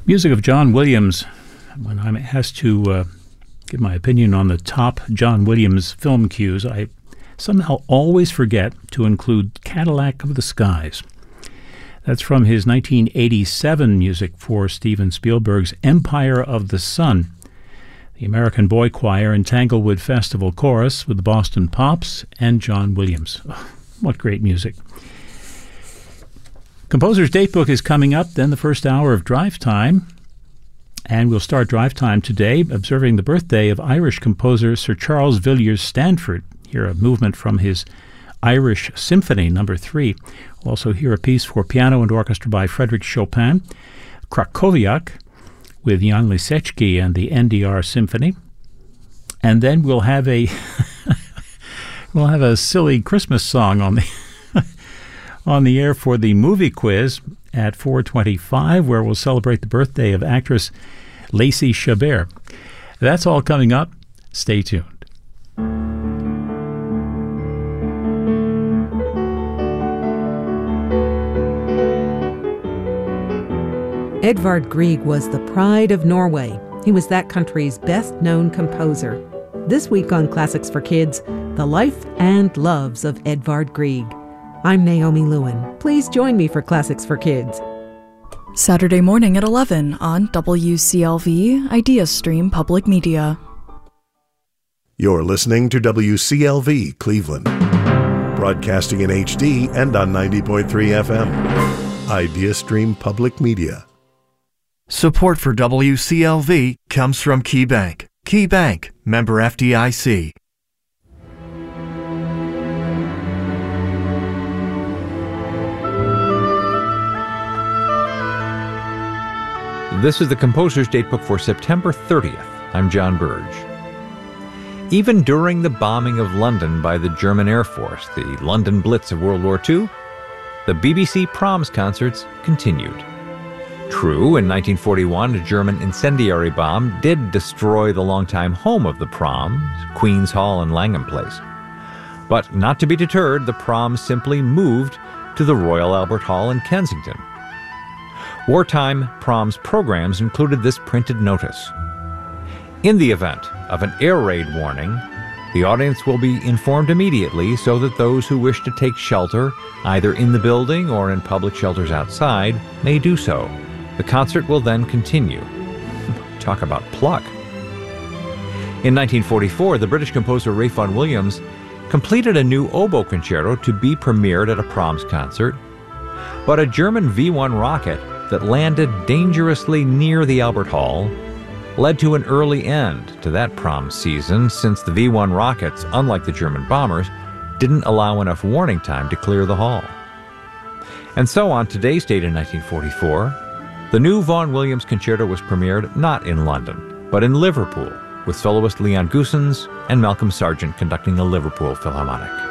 Music of John Williams. When I'm asked to give my opinion on the top John Williams film cues, I somehow always forget to include Cadillac of the Skies. That's from his 1987 music for Steven Spielberg's Empire of the Sun. The American Boy Choir and Tanglewood Festival Chorus with the Boston Pops and John Williams. Oh, what great music. Composer's Datebook is coming up, then the first hour of Drive Time. And we'll start Drive Time today observing the birthday of Irish composer Sir Charles Villiers Stanford. Hear a movement from his Irish Symphony No. 3. We'll also hear a piece for piano and orchestra by Frédéric Chopin, Krakowiak, with Jan Lisecki and the NDR Symphony. And then we'll have a silly Christmas song on the air for the movie quiz at 4:25, where we'll celebrate the birthday of actress Lacey Chabert. That's all coming up. Stay tuned. Edvard Grieg was the pride of Norway. He was that country's best-known composer. This week on Classics for Kids, the life and loves of Edvard Grieg. I'm Naomi Lewin. Please join me for Classics for Kids. Saturday morning at 11 on WCLV Idea Stream Public Media. You're listening to WCLV Cleveland, broadcasting in HD and on 90.3 FM. Idea Stream Public Media. Support for WCLV comes from KeyBank. KeyBank, member FDIC. This is the Composer's Datebook for September 30th. I'm John Burge. Even during the bombing of London by the German Air Force, the London Blitz of World War II, the BBC Proms concerts continued. True, in 1941, a German incendiary bomb did destroy the longtime home of the Proms, Queen's Hall in Langham Place. But not to be deterred, the Proms simply moved to the Royal Albert Hall in Kensington. Wartime Proms programs included this printed notice. In the event of an air raid warning, the audience will be informed immediately so that those who wish to take shelter, either in the building or in public shelters outside, may do so. The concert will then continue. Talk about pluck. In 1944, the British composer Ralph Vaughan Williams completed a new oboe concerto to be premiered at a Proms concert, but a German V-1 rocket that landed dangerously near the Albert Hall led to an early end to that Proms season, since the V-1 rockets, unlike the German bombers, didn't allow enough warning time to clear the hall. And so on today's date in 1944, the new Vaughan Williams concerto was premiered not in London, but in Liverpool, with soloist Leon Goossens and Malcolm Sargent conducting the Liverpool Philharmonic.